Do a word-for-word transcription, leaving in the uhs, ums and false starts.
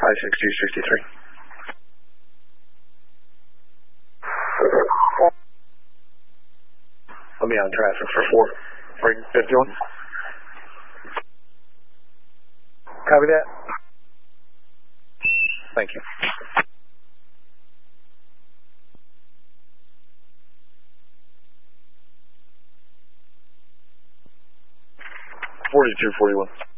five six two sixty-three. I'll be on traffic for four. Break fifty-one. Copy that. Thank you. forty-two forty-one.